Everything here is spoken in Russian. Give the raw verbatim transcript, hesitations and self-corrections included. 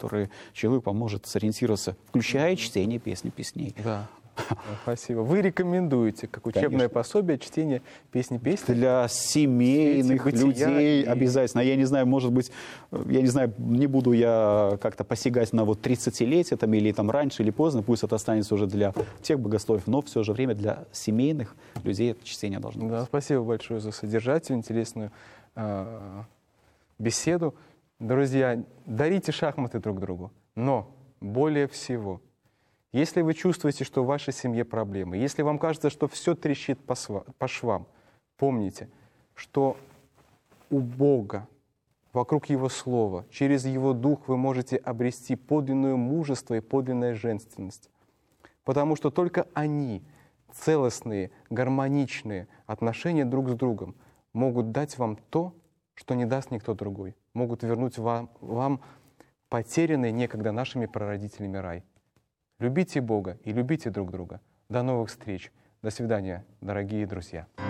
которые человеку поможет сориентироваться, включая чтение песни песней. Да. Спасибо. Вы рекомендуете, как учебное Конечно. пособие, чтение песни песни? Для семейных людей и... обязательно. Я не знаю, может быть, я не знаю, не буду я как-то посягать на вот тридцатилетие там, или там раньше или поздно, пусть это останется уже для тех богословий, но в все же время для семейных людей это чтение должно быть. Да, спасибо большое за содержательную, интересную э, беседу. Друзья, дарите шахматы друг другу, но более всего, если вы чувствуете, что в вашей семье проблемы, если вам кажется, что все трещит по, сва- по швам, помните, что у Бога, вокруг Его Слова, через Его Дух вы можете обрести подлинное мужество и подлинную женственность. Потому что только они, целостные, гармоничные отношения друг с другом, могут дать вам то, что не даст никто другой. Могут вернуть вам, вам потерянный некогда нашими прародителями рай. Любите Бога и любите друг друга. До новых встреч. До свидания, дорогие друзья.